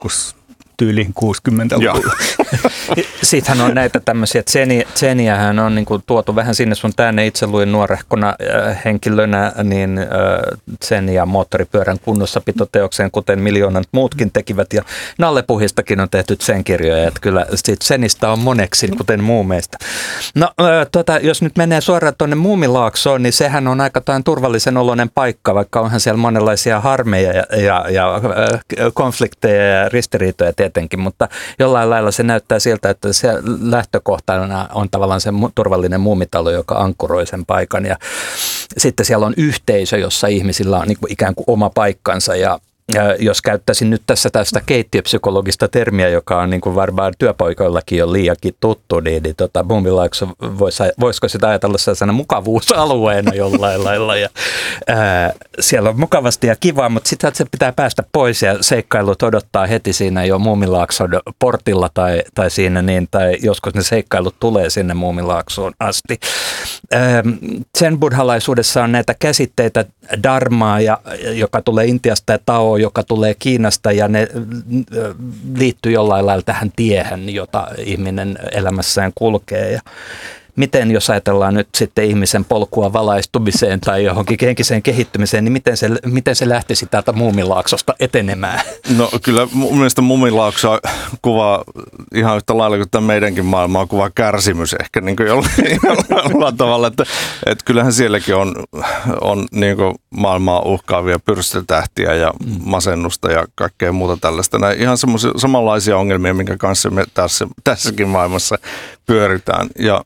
tyyliin 60-luvulla. Siitähän on näitä tämmöisiä, tseniähän on niin kuin tuotu vähän sinne sun tänne. Itse luin nuorehkona henkilönä niin tseniä moottoripyörän kunnossapitoteokseen, kuten miljoonat muutkin tekivät. Ja Nallepuhistakin on tehty tsenkirjoja, että kyllä tsenistä on moneksi, kuten muumeista. No jos nyt menee suoraan tuonne Muumilaaksoon, niin sehän on aika turvallisen oloinen paikka, vaikka onhan siellä monenlaisia harmeja ja konflikteja ja ristiriitoja tietenkin, mutta jollain lailla se näyttää siltä, että se lähtökohtana on tavallaan se turvallinen muumitalo, joka ankkuroi sen paikan. Ja sitten siellä on yhteisö, jossa ihmisillä on niin kuin ikään kuin oma paikkansa. Ja jos käyttäisin nyt tässä tästä keittiöpsykologista termiä, joka on niin kuin varmaan työpaikoillakin jo liiankin tuttu, niin Muumilaakso voisiko sitä ajatella sellaisena mukavuusalueena jollain lailla. Ja, siellä on mukavasti ja kivaa, mutta sitten se pitää päästä pois ja seikkailut odottaa heti siinä jo Muumilaakson portilla tai siinä niin, tai joskus ne seikkailut tulee sinne Muumilaaksoon asti. Zen-buddhalaisuudessa on näitä käsitteitä dharmaa, joka tulee Intiasta, ja tao, joka tulee Kiinasta, ja ne liittyy jollain lailla tähän tiehen, jota ihminen elämässään kulkee. Ja miten, jos ajatellaan nyt sitten ihmisen polkua valaistumiseen tai johonkin henkiseen kehittymiseen, niin miten se lähtisi täältä Muumilaaksosta etenemään? No kyllä mun mielestä Muumilaaksoa kuvaa ihan yhtä lailla kuin tämä meidänkin maailmaa kuvaa kärsimys ehkä niin kuin jollain tavalla, että kyllähän sielläkin on niin kuin maailmaa uhkaavia pyrstötähtiä ja masennusta ja kaikkea muuta tällaista. Nämä ihan samanlaisia ongelmia, minkä kanssa me tässäkin maailmassa pyöritään. Ja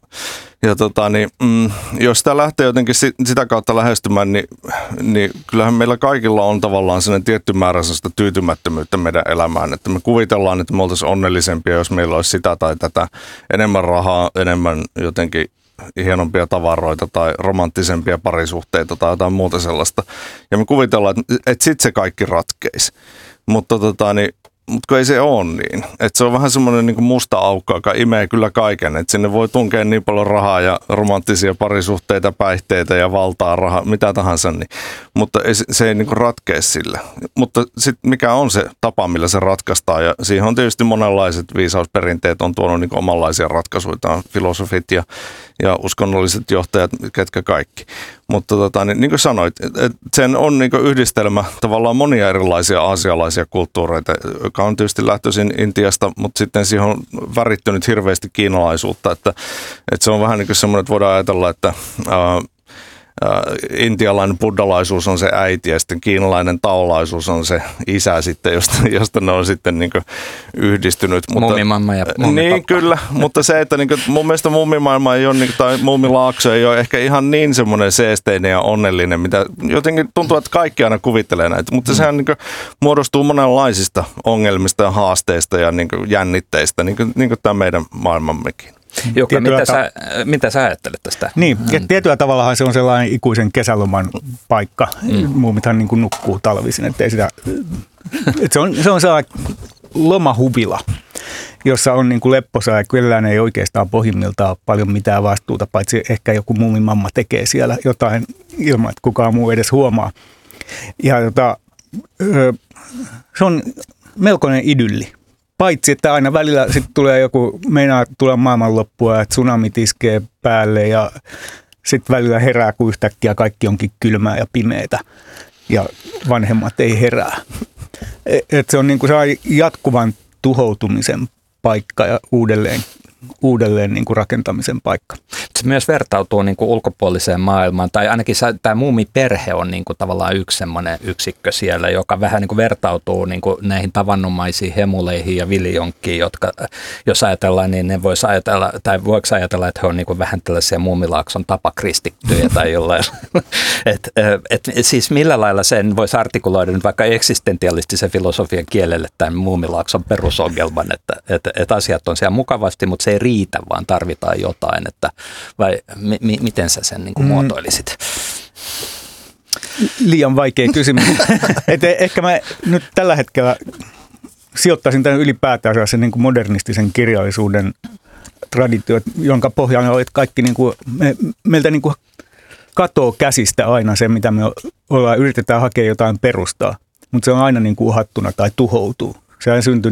jos sitä lähtee jotenkin sitä kautta lähestymään, niin kyllähän meillä kaikilla on tavallaan sellainen tietty määrä sellaista tyytymättömyyttä meidän elämään. Että me kuvitellaan, että me oltaisiin onnellisempia, jos meillä olisi sitä tai tätä, enemmän rahaa, enemmän jotenkin hienompia tavaroita tai romanttisempia parisuhteita tai jotain muuta sellaista. Ja me kuvitellaan, että sitten se kaikki ratkeisi. Mutta kun ei se ole niin. Että se on vähän semmoinen niin kuin musta aukko, joka imee kyllä kaiken. Että sinne voi tunkea niin paljon rahaa ja romanttisia parisuhteita, päihteitä ja valtaa, rahaa, mitä tahansa. Niin. Mutta se ei niin kuin ratkea sillä. Mutta sitten mikä on se tapa, millä se ratkaistaan? Ja siihen on tietysti monenlaiset viisausperinteet on tuonut niin kuin omanlaisia ratkaisuja. Filosofit ja uskonnolliset johtajat, ketkä kaikki. Mutta niin kuin sanoit, sen on niin kuin yhdistelmä tavallaan monia erilaisia aasialaisia kulttuureita, joka on tietysti lähtöisin Intiasta, mutta sitten siihen on värittynyt hirveästi kiinalaisuutta, että se on vähän niin kuin semmoinen, että voidaan ajatella, että intialainen buddhalaisuus on se äiti ja sitten kiinalainen taolaisuus on se isä sitten, josta ne on sitten niin kuin yhdistynyt. Muumimamma ja muumipappa. Niin kyllä, mutta se, että niin kuin, mun mielestä muumimaailma ei ole, niin kuin, tai Muumilaakso ei ole ehkä ihan niin semmoinen seesteinen ja onnellinen, mitä jotenkin tuntuu, että kaikki aina kuvittelee näitä, mutta sehän niin kuin muodostuu monenlaisista ongelmista ja haasteista ja niin kuin jännitteistä, niin kuin tämä meidän maailmammekin. Jukka, mitä sä ajattelet tästä? Niin, tietyllä tavallahan se on sellainen ikuisen kesäloman paikka. Muumithan niin kuin nukkuu talvisin, että se on sellainen lomahuvila, jossa on niin kuin lepposa ja kellään ei oikeastaan pohjimmiltaan ole paljon mitään vastuuta, paitsi ehkä joku muumimamma tekee siellä jotain ilman, että kukaan muu edes huomaa. Ja se on melkoinen idylli. Paitsi, että aina välillä sitten tulee meinaa tulla maailmanloppua, että tsunamit iskee päälle ja sitten välillä herää, kun yhtäkkiä kaikki onkin kylmää ja pimeätä ja vanhemmat ei herää. Et se on niin kuin jatkuvan tuhoutumisen paikka ja uudelleen niin kuin rakentamisen paikka. Se myös vertautuu niin kuin ulkopuoliseen maailmaan, tai ainakin tämä muumiperhe on niin kuin tavallaan yksi semmoinen yksikkö siellä, joka vähän niin kuin vertautuu niin kuin näihin tavannomaisiin hemuleihin ja viljonkkiin, jotka jos ajatellaan, niin ne voiko ajatella, että he on niin kuin vähän tällaisia Muumilaakson tapakristittyjä tai jollain. Siis millä lailla sen voisi artikuloida nyt vaikka eksistentialistisen filosofian kielelle tämän Muumilaakson perusongelman, että asiat on siellä mukavasti, mutta se ei riitä, vaan tarvitaan jotain, että vai miten sä sen niin kuin muotoilisit? Liian vaikea kysymys. Ehkä mä nyt tällä hetkellä sijoittaisin tämän ylipäätään sen niin kuin modernistisen kirjallisuuden traditio, jonka pohjana on, että kaikki niin kuin, meiltä niin kuin katoo käsistä aina se, mitä me yritetään hakea jotain perustaa, mutta se on aina niin kuin uhattuna tai tuhoutuu. Sehän syntyi